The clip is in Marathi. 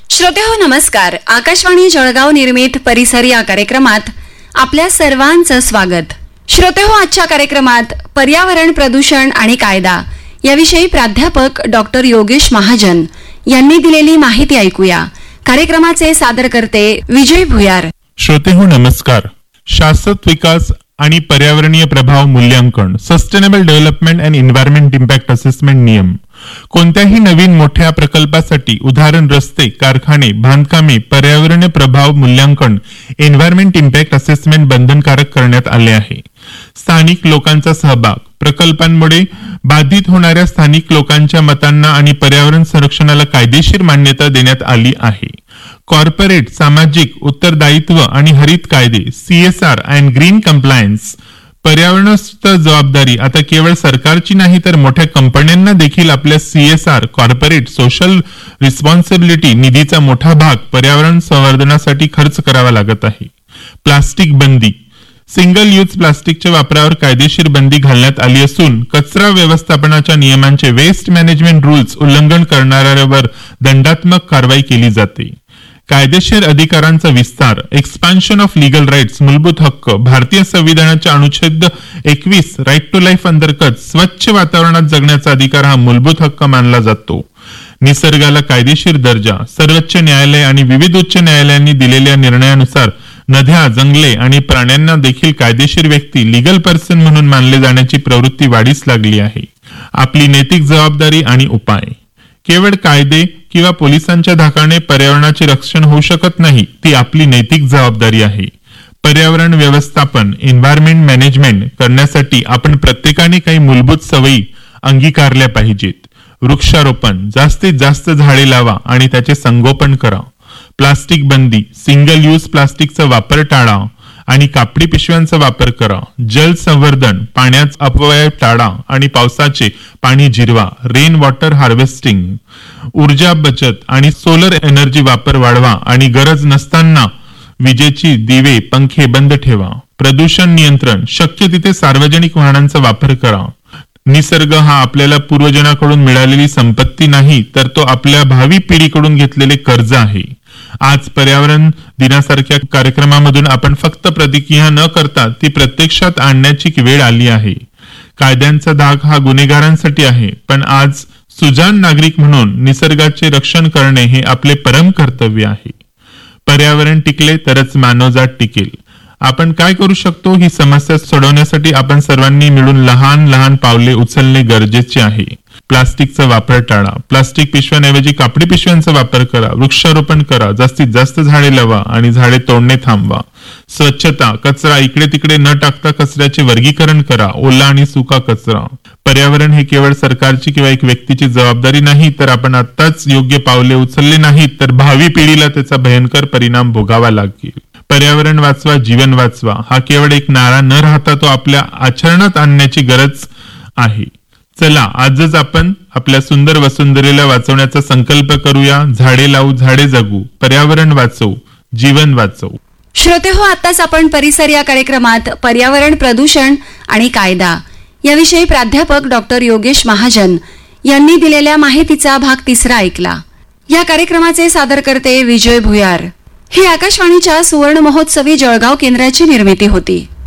श्रोतेहो नमस्कार. आकाशवाणी जळगाव निर्मित परिसर या कार्यक्रमात आपल्या सर्वांचं स्वागत. श्रोतेहो, आजच्या कार्यक्रमात पर्यावरण प्रदूषण आणि कायदा याविषयी प्राध्यापक डॉक्टर योगेश महाजन यांनी दिलेली माहिती ऐकूया. कार्यक्रमाचे सादरकर्ते विजय भुयार. श्रोतेहो नमस्कार. शाश्वत विकास आणि पर्यावरणीय प्रभाव मूल्यांकन, sustainable development and environment impact assessment नियम. कोणत्याही नवीन मोठ्या प्रकल्पासाठी उदाहरण रस्ते, कारखाने, बांधकामे, पर्यावरणीय प्रभाव मूल्यांकन, एन्व्हायरमेंट इम्पॅक्ट असेसमेंट बंधनकारक करण्यात आले आहे. स्थानिक लोकांचा सहभाग. प्रकल्पांमुळे बाधित होणाऱ्या स्थानिक लोकांच्या मतांना आणि पर्यावरण संरक्षणाला कायदेशीर मान्यता देण्यात आली आहे. कॉर्पोरेट सामाजिक उत्तरदायित्व आणि हरित कायदे, CSR अँड ग्रीन कंप्लायन्स. पर्यावरणाची जबाबदारी आता केवळ सरकारची नाही तर मोठ्या कंपन्यांना देखील आपल्या CSR कॉर्पोरेट सोशल रिस्पॉन्सिबिलिटी निधीचा मोठा भाग पर्यावरण संवर्धनासाठी खर्च करावा लागत आहे. प्लास्टिक बंदी. सिंगल यूज प्लास्टिकच्या वापरावर कायदेशीर बंदी घालण्यात आली असून कचरा व्यवस्थापनाच्या नियमांचे वेस्ट मॅनेजमेंट रूल्स उल्लंघन करणाऱ्यांवर दंडात्मक कारवाई केली जाते. कायदेशीर अधिकारांचा विस्तार. Expansion of legal rights. मूलभूत हक्क. भारतीय संविधानाच्या अनुच्छेद 21 राईट टू लाईफ अंतर्गत स्वच्छ वातावरणात जगण्याचा अधिकार हा मूलभूत हक्क मानला जातो. निसर्गाला कायदेशीर दर्जा. सर्वोच्च न्यायालय आणि विविध उच्च न्यायालयांनी दिलेल्या निर्णयानुसार नद्या, जंगले आणि प्राण्यांना देखील कायदेशीर व्यक्ती लीगल पर्सन म्हणून मानले जाण्याची प्रवृत्ती वाढीस लागली आहे. आपली नैतिक जबाबदारी आणि उपाय. केवळ कायदे किंवा पोलिसांच्या धाकाने पर्यावरणाचे रक्षण होऊ शकत नाही, ती आपली नैतिक जबाबदारी आहे. पर्यावरण व्यवस्थापन एन्व्हायरमेंट मॅनेजमेंट करण्यासाठी आपण प्रत्येकाने काही मूलभूत सवयी अंगीकारल्या पाहिजेत. वृक्षारोपण. जास्तीत जास्त झाडे लावा आणि त्याचे संगोपन करा. प्लास्टिक बंदी. सिंगल यूज प्लास्टिकचा वापर टाळा आणि कापडी पिशव्यांचा वापर करा. जल संवर्धन. पाण्याचा अपव्यय टाळा आणि पावसाचे पाणी जिरवा. Rain water harvesting. ऊर्जा बचत आणि सोलर एनर्जी वापर वाढवा आणि गरज नसताना विजेची दिवे, पंखे बंद ठेवा. प्रदूषण नियंत्रण. शक्य तिथे सार्वजनिक वाहनांचा वापर करा. निसर्ग हा आपल्याला पूर्वजनाकडून मिळालेली संपत्ती नाही, तर तो आपल्या भावी पिढीकडून घेतलेले कर्ज आहे. आज पर्यावरण दिनासारख्या कार्यक्रमामधून आपण फक्त प्रतिक्रिया न करता ती प्रत्यक्षात आणण्याची वेळ आली आहे. कायद्यांचा धाक हा गुन्हेगारांसाठी आहे, पण आज सुजाण नागरिक म्हणून निसर्गाचे रक्षण करणे हे आपले परम कर्तव्य आहे. पर्यावरण टिकले तरच मानवजात टिकेल. आपण काय करू शकतो ही समस्या सोडवण्यासाठी आपण सर्वांनी मिळून लहान लहान पावले उचलणे गरजेचे आहे. प्लास्टिकचा वापर टाळा. प्लास्टिक पिशव्यांऐवजी कापडी पिशव्यांचा वापर करा. वृक्षारोपण करा. जास्तीत जास्त झाडे लावा आणि झाडे तोडणे थांबवा. स्वच्छता. कचरा इकडे तिकडे न टाकता कचऱ्याचे वर्गीकरण करा. ओला आणि सुका कचरा. पर्यावरण हे केवळ सरकारची किंवा एक व्यक्तीची जबाबदारी नाही, तर आपण आत्ताच योग्य पावले उचलले नाहीत तर भावी पिढीला त्याचा भयंकर परिणाम भोगावा लागेल. पर्यावरण वाचवा, जीवन वाचवा हा केवळ एक नारा न राहता तो आपल्या आचरणात आणण्याची गरज आहे. चला, आजच आपण आपल्या सुंदर वसुंधरेला वाचवण्याचा संकल्प करूया. झाडे लावू, झाडे जगू, पर्यावरण वाचवू, जीवन वाचवू. श्रोतेहो, आताच आपण परिसर या कार्यक्रमात पर्यावरण प्रदूषण आणि कायदा याविषयी प्राध्यापक डॉक्टर योगेश महाजन यांनी दिलेल्या माहितीचा भाग 3 ऐकला. या कार्यक्रमाचे सादरकर्ते विजय भुयार. ही आकाशवाणीच्या सुवर्ण महोत्सवी जळगाव केंद्राची निर्मिती होती.